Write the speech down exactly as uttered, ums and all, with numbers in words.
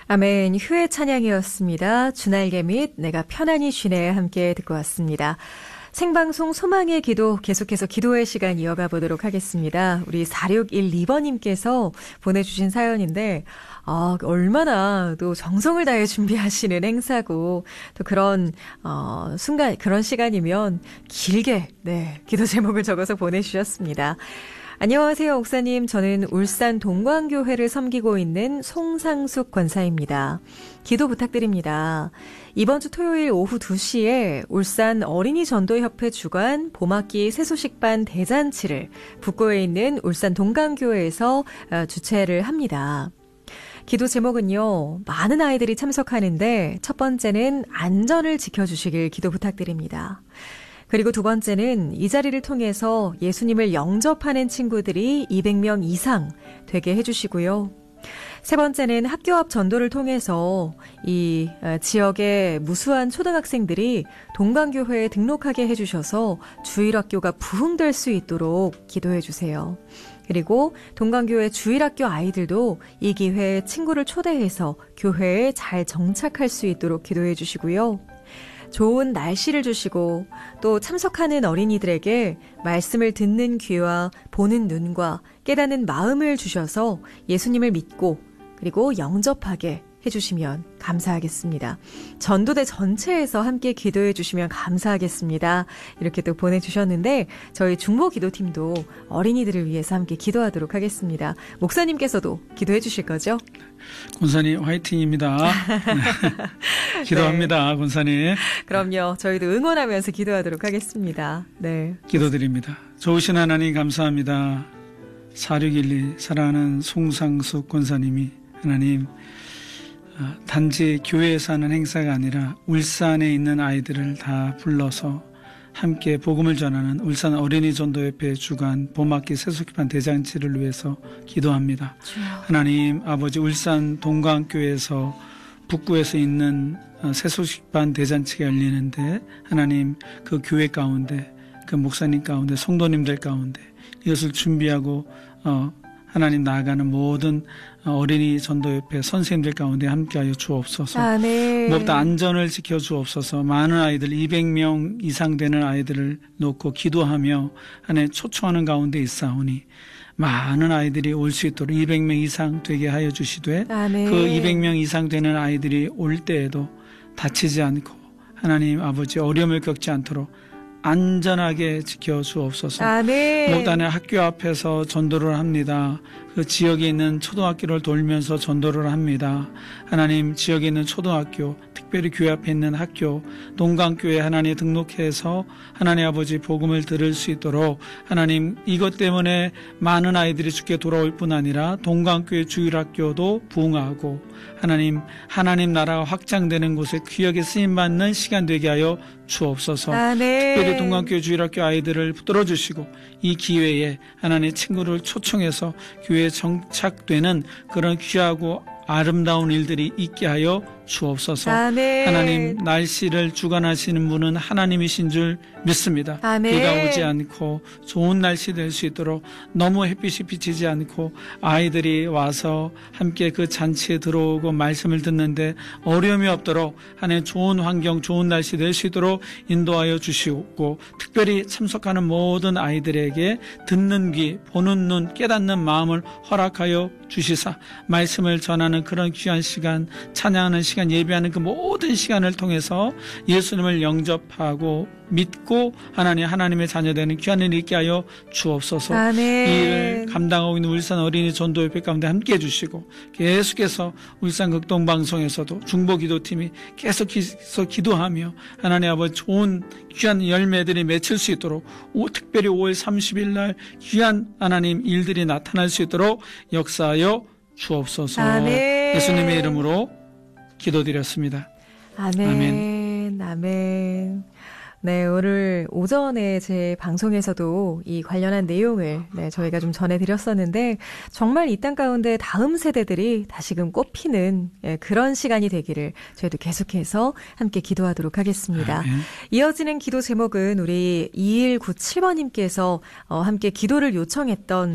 아멘. 휴의 찬양이었습니다. 주날개 및 내가 편안히 쉬네 함께 듣고 왔습니다. 생방송 소망의 기도 계속해서 기도의 시간 이어가 보도록 하겠습니다. 우리 사육일이 번님께서 보내주신 사연인데 아, 얼마나 또 정성을 다해 준비하시는 행사고 또 그런 어, 순간 그런 시간이면 길게 네 기도 제목을 적어서 보내주셨습니다. 안녕하세요, 목사님. 저는 울산 동광교회를 섬기고 있는 송상숙 권사입니다. 기도 부탁드립니다. 이번 주 토요일 오후 두 시에 울산 어린이 전도협회 주관 봄학기 새소식반 대잔치를 북구에 있는 울산 동광교회에서 주최를 합니다. 기도 제목은요, 많은 아이들이 참석하는데 첫 번째는 안전을 지켜주시길 기도 부탁드립니다. 그리고 두 번째는 이 자리를 통해서 예수님을 영접하는 친구들이 이백 명 이상 되게 해주시고요. 세 번째는 학교 앞 전도를 통해서 이 지역의 무수한 초등학생들이 동광교회에 등록하게 해주셔서 주일학교가 부흥될 수 있도록 기도해 주세요. 그리고 동광교회 주일학교 아이들도 이 기회에 친구를 초대해서 교회에 잘 정착할 수 있도록 기도해 주시고요. 좋은 날씨를 주시고 또 참석하는 어린이들에게 말씀을 듣는 귀와 보는 눈과 깨닫는 마음을 주셔서 예수님을 믿고 그리고 영접하게 해주시면 감사하겠습니다. 전도대 전체에서 함께 기도해 주시면 감사하겠습니다. 이렇게 또 보내주셨는데 저희 중보기도팀도 어린이들을 위해서 함께 기도하도록 하겠습니다. 목사님께서도 기도해 주실 거죠? 권사님 화이팅입니다. 네. 기도합니다. 네. 권사님. 그럼요. 저희도 응원하면서 기도하도록 하겠습니다. 네. 기도드립니다. 좋으신 하나님 감사합니다. 사육일이 사랑하는 송상숙 권사님이 하나님 단지 교회에서 하는 행사가 아니라 울산에 있는 아이들을 다 불러서 함께 복음을 전하는 울산 어린이 전도협회 주관 봄학기 새소식반 대잔치를 위해서 기도합니다. 주여. 하나님 아버지 울산 동광교회에서 북구에서 있는 새소식반 대잔치가 열리는데 하나님 그 교회 가운데 그 목사님 가운데 성도님들 가운데 이것을 준비하고 어, 하나님 나아가는 모든 어린이 전도협회 선생님들 가운데 함께하여 주옵소서. 아멘. 무엇보다 안전을 지켜주옵소서. 많은 아이들 이백 명 이상 되는 아이들을 놓고 기도하며 하나님 초청하는 가운데 있사오니 많은 아이들이 올 수 있도록 이백 명 이상 되게 하여 주시되 아멘. 그 이백 명 이상 되는 아이들이 올 때에도 다치지 않고 하나님 아버지 어려움을 겪지 않도록 안전하게 지켜주옵소서. 아멘. 모단의 학교 앞에서 전도를 합니다. 그 지역에 있는 초등학교를 돌면서 전도를 합니다. 하나님 지역에 있는 초등학교, 특별히 교회 앞에 있는 학교, 동강교회 하나님 등록해서 하나님 아버지 복음을 들을 수 있도록 하나님 이것 때문에 많은 아이들이 주께 돌아올 뿐 아니라 동강교회 주일학교도 부흥하고 하나님 하나님 나라가 확장되는 곳에 귀하게 쓰임받는 시간 되게 하여 주옵소서. 아멘. 특별히 동강교회 주일학교 아이들을 붙들어주시고 이 기회에 하나님의 친구를 초청해서 교회에 정착되는 그런 귀하고 아름다운 일들이 있게 하여 주옵소서. 아멘. 하나님 날씨를 주관하시는 분은 하나님이신 줄 믿습니다. 아멘. 비가 오지 않고 좋은 날씨 될 수 있도록 너무 햇빛이 비치지 않고 아이들이 와서 함께 그 잔치에 들어오고 말씀을 듣는데 어려움이 없도록 하나님 좋은 환경 좋은 날씨 될 수 있도록 인도하여 주시고 특별히 참석하는 모든 아이들에게 듣는 귀 보는 눈 깨닫는 마음을 허락하여 주시사 말씀을 전하는 그런 귀한 시간 찬양하는 시간 예배하는 그 모든 시간을 통해서 예수님을 영접하고 믿고 하나님 하나님의 자녀되는 귀한 일을 있게 하여 주옵소서. 아멘. 이 일을 감당하고 있는 울산 어린이 전도협회 가운데 함께해 주시고 계속해서 울산 극동방송에서도 중보기도팀이 계속해서 기도하며 하나님 아버지 좋은 귀한 열매들이 맺힐 수 있도록 오, 특별히 오월 삼십일 날 귀한 하나님 일들이 나타날 수 있도록 역사하여 주옵소서. 아멘. 예수님의 이름으로 기도드렸습니다. 아멘. 아멘. 아멘. 네, 오늘 오전에 제 방송에서도 이 관련한 내용을 네, 저희가 좀 전해드렸었는데 정말 이 땅 가운데 다음 세대들이 다시금 꽃피는 예, 그런 시간이 되기를 저희도 계속해서 함께 기도하도록 하겠습니다. 아멘. 이어지는 기도 제목은 우리 이일구칠 번님께서 어, 함께 기도를 요청했던